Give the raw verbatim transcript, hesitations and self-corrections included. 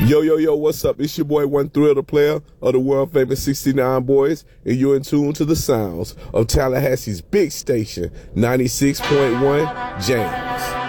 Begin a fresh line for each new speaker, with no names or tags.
Yo, yo, yo, what's up? It's your boy, One Thrill, the player of the world famous sixty-nine Boys, and you're in tune to the sounds of Tallahassee's big station, ninety-six point one James.